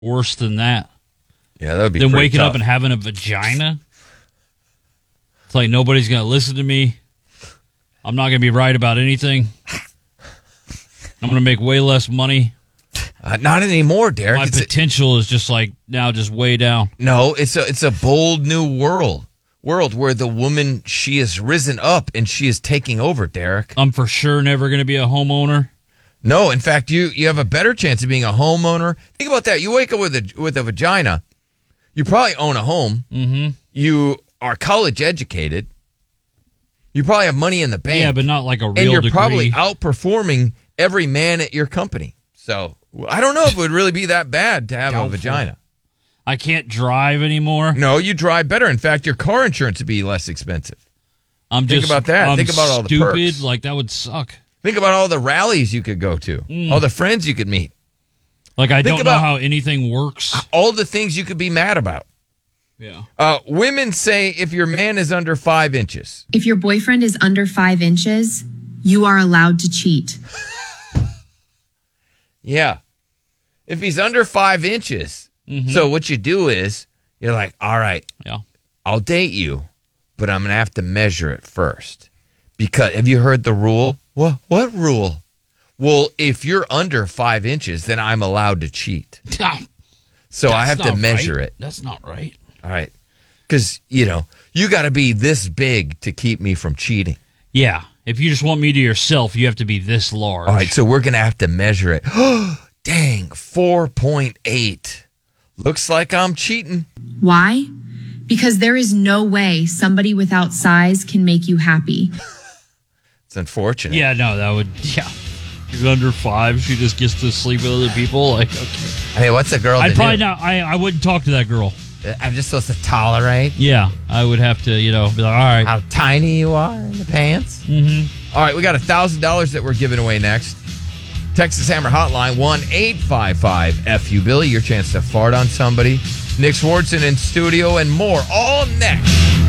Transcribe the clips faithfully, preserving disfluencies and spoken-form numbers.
worse than that. Yeah, that would be Than pretty waking tough. up and having a vagina. It's like nobody's going to listen to me. I'm not going to be right about anything. I'm going to make way less money. Uh, not anymore, Derek. My It's a- potential is just like now just way down. no, it's a it's a bold new world. World where the woman, she has risen up and she is taking over, Derek. I'm for sure never going to be a homeowner. No, in fact, you you have a better chance of being a homeowner. Think about that. You wake up with a with a vagina. You probably own a home. Mm-hmm. You are college educated. You probably have money in the bank. Yeah, but not like a real and you're degree. probably outperforming every man at your company. So I don't know if it would really be that bad to have Doubtful. a vagina. I can't drive anymore. No, you drive better. In fact, your car insurance would be less expensive. I'm Think just about that. I'm Think about all the stupid. perks. Like that would suck. Think about all the rallies you could go to, Mm. all the friends you could meet, Like I Think don't know about- how anything works. all the things you could be mad about. Yeah. Uh, women say if your man is under five inches. If your boyfriend is under five inches, you are allowed to cheat. Yeah. If he's under five inches. Mhm. So what you do is you're like, all right, Yeah. I'll date you, but I'm going to have to measure it first. Because have you heard the rule? What, what rule? Well, if you're under five inches, then I'm allowed to cheat. So I have That's to not measure right. it. That's not right. All right. Because, you know, you got to be this big to keep me from cheating. Yeah. If you just want me to yourself, you have to be this large. All right. So we're going to have to measure it. Dang, four point eight. Looks like I'm cheating. Why? Because there is no way somebody without size can make you happy. It's unfortunate. Yeah, no, that would, yeah. She's under five. She just gets to sleep with other people. Like, okay. I mean, what's a girl I'd to probably do? not, I, I wouldn't talk to that girl. I'm just supposed to tolerate Yeah, I would have to, you know, be like, all right. how tiny you are in the pants. Mm-hmm. All right, we got one thousand dollars that we're giving away next. Texas Hammer Hotline, one eight five five F U Billy. Your chance to fart on somebody. Nick Swartzen in studio and more. All next.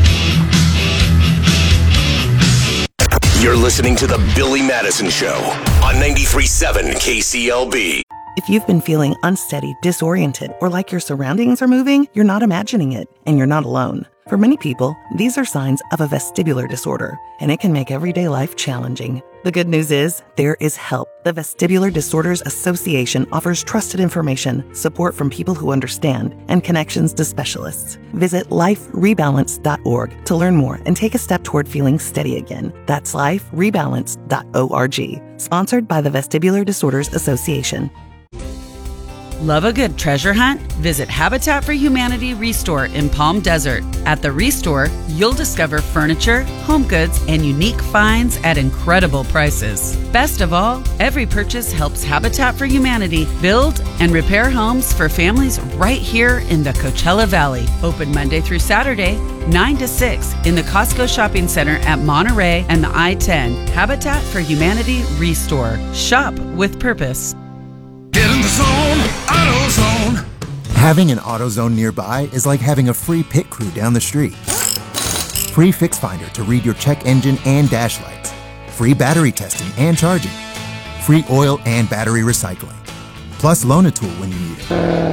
You're listening to The Billy Madison Show on ninety-three point seven K C L B. If you've been feeling unsteady, disoriented, or like your surroundings are moving, you're not imagining it, and you're not alone. For many people, these are signs of a vestibular disorder, and it can make everyday life challenging. The good news is, there is help. The Vestibular Disorders Association offers trusted information, support from people who understand, and connections to specialists. Visit life rebalance dot org to learn more and take a step toward feeling steady again. That's life rebalance dot org. Sponsored by the Vestibular Disorders Association. Love a good treasure hunt? Visit Habitat for Humanity Restore in Palm Desert. At the Restore, you'll discover furniture, home goods, and unique finds at incredible prices. Best of all, every purchase helps Habitat for Humanity build and repair homes for families right here in the Coachella Valley. Open Monday through Saturday, nine to six in the Costco Shopping Center at Monterey and the I ten. Habitat for Humanity Restore. Shop with purpose. Get in the zone, AutoZone. Having an AutoZone nearby is like having a free pit crew down the street. Free Fix Finder to read your check engine and dash lights. Free battery testing and charging. Free oil and battery recycling. Plus Loan-A-Tool when you need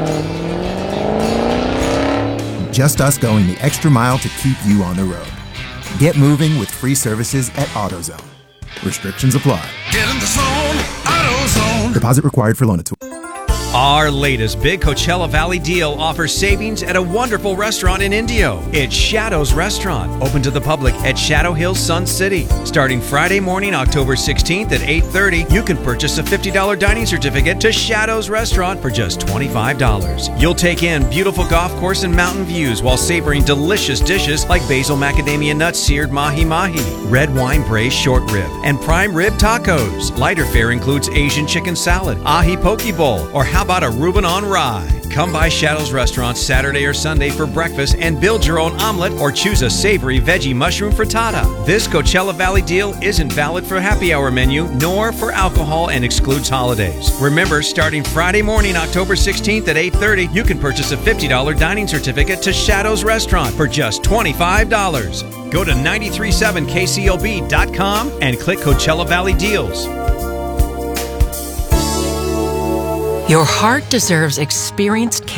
it. Just us going the extra mile to keep you on the road. Get moving with free services at AutoZone. Restrictions apply. Get in the zone, AutoZone. Deposit required for Loan-A-Tool. Our latest big Coachella Valley deal offers savings at a wonderful restaurant in Indio. It's Shadows Restaurant, open to the public at Shadow Hills, Sun City. Starting Friday morning, October sixteenth at eight thirty, you can purchase a fifty dollars dining certificate to Shadows Restaurant for just twenty-five dollars. You'll take in beautiful golf course and mountain views while savoring delicious dishes like basil macadamia nut seared mahi-mahi, red wine braised short rib, and prime rib tacos. Lighter fare includes Asian chicken salad, ahi poke bowl, or how about a Reuben on rye? Come by Shadows Restaurant Saturday or Sunday for breakfast and build your own omelet or choose a savory veggie mushroom frittata. This Coachella Valley deal isn't valid for happy hour menu nor for alcohol and excludes holidays. Remember, starting Friday morning, October sixteenth at eight thirty, you can purchase a fifty dollars dining certificate to Shadows Restaurant for just twenty-five dollars. Go to nine three seven K C L B dot com and click Coachella Valley Deals. Your heart deserves experienced care.